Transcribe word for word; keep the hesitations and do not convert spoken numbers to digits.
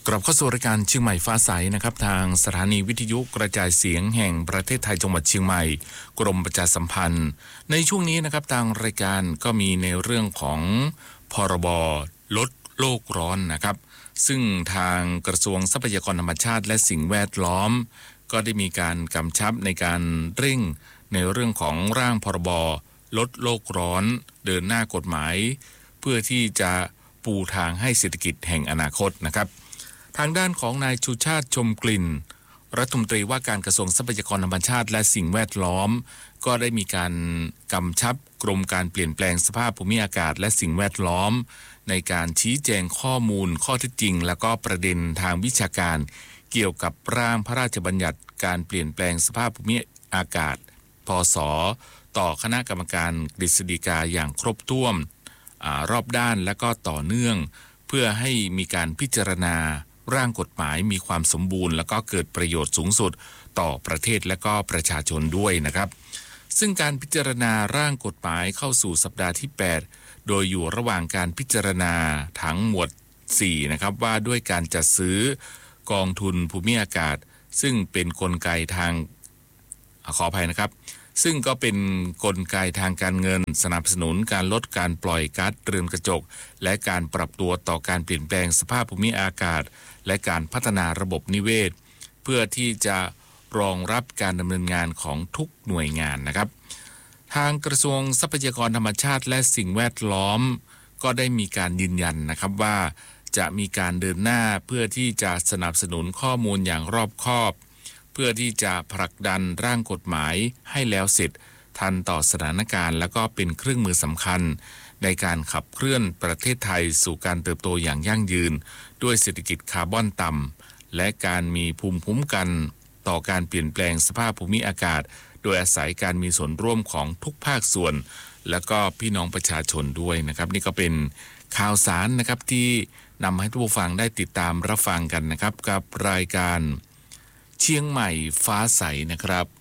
กลับเข้าสู่รายการเชียงใหม่ฟ้าใสนะครับทางสถานีวิทยุกระจายเสียงแห่งประเทศไทยจังหวัดเชียงใหม่กรมประชาสัมพันธ์ในช่วงนี้นะครับทางรายการก็มีในเรื่องของพรบลดโลกร้อนนะครับซึ่งทางกระทรวงทรัพยากรธรรมชาติและสิ่งแวดล้อมก็ได้มีการกำชับในการเร่งในเรื่องของร่างพรบลดโลกร้อนเดินหน้ากฎหมายเพื่อที่จะปูทางให้เศรษฐกิจแห่งอนาคตนะครับทางด้านของนายชูชาติชมกลิ่นรัฐมนตรีว่าการกระทรวงทรัพยากรธรรมชาติและสิ่งแวดล้อมก็ได้มีการกำชับกรมการเปลี่ยนแปลงสภาพภูมิอากาศและสิ่งแวดล้อมในการชี้แจงข้อมูลข้อเท็จจริงและก็ประเด็นทางวิชาการเกี่ยวกับร่างพระราชบัญญัติการเปลี่ยนแปลงสภาพภูมิอากาศพ.ศ.ต่อคณะกรรมการกฤษฎีกาอย่างครบถ้วนรอบด้านและก็ต่อเนื่องเพื่อให้มีการพิจารณาร่างกฎหมายมีความสมบูรณ์และก็เกิดประโยชน์สูงสุดต่อประเทศและก็ประชาชนด้วยนะครับซึ่งการพิจารณาร่างกฎหมายเข้าสู่สัปดาห์ที่แปดโดยอยู่ระหว่างการพิจารณาทั้งหมวดสี่นะครับว่าด้วยการจัดซื้อกองทุนภูมิอากาศซึ่งเป็นกลไกทางขออภัยนะครับซึ่งก็เป็นกลไกทางการเงินสนับสนุนการลดการปล่อยก๊าซเรือนกระจกและการปรับตัวต่อการเปลี่ยนแปลงสภาพภูมิอากาศและการพัฒนาระบบนิเวศเพื่อที่จะรองรับการดำเนินงานของทุกหน่วยงานนะครับทางกระทรวงทรัพยากรธรรมชาติและสิ่งแวดล้อมก็ได้มีการยืนยันนะครับว่าจะมีการเดินหน้าเพื่อที่จะสนับสนุนข้อมูลอย่างรอบคอบเพื่อที่จะผลักดันร่างกฎหมายให้แล้วเสร็จทันต่อสถานการณ์และก็เป็นเครื่องมือสำคัญในการขับเคลื่อนประเทศไทยสู่การเติบโตอย่างยั่งยืนด้วยเศรษฐกิจคาร์บอนต่ำและการมีภูมิคุ้มกันต่อการเปลี่ยนแปลงสภาพภูมิอากาศโดยอาศัยการมีส่วนร่วมของทุกภาคส่วนและก็พี่น้องประชาชนด้วยนะครับนี่ก็เป็นข่าวสารนะครับที่นำให้ทุกผู้ฟังได้ติดตามรับฟังกันนะครับกับรายการเชียงใหม่ฟ้าใสนะครับ